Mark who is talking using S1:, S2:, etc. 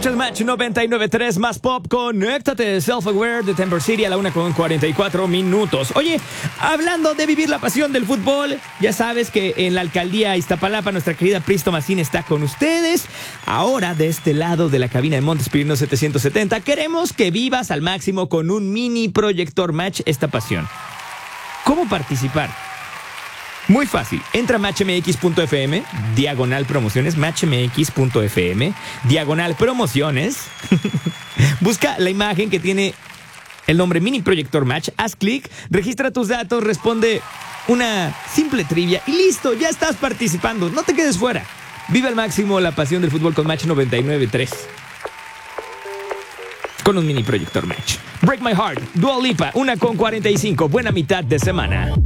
S1: Escuchas Match 99.3 más pop. Conéctate, Self-Aware de Temper City a la 1:44. Oye, hablando de vivir la pasión del fútbol, ya sabes que en la alcaldía Iztapalapa nuestra querida Pris Tomasini está con ustedes. Ahora, de este lado de la cabina de Montes Pirineos 770, queremos que vivas al máximo con un mini proyector Match esta pasión. ¿Cómo participar? Muy fácil, entra a matchmx.fm, /promociones, matchmx.fm, /promociones, busca la imagen que tiene el nombre Mini Proyector Match, haz clic, registra tus datos, responde una simple trivia y listo, ya estás participando, no te quedes fuera. Vive al máximo la pasión del fútbol con Match 99.3. Con un Mini Proyector Match. Break My Heart, Dua Lipa, 1:45, buena mitad de semana.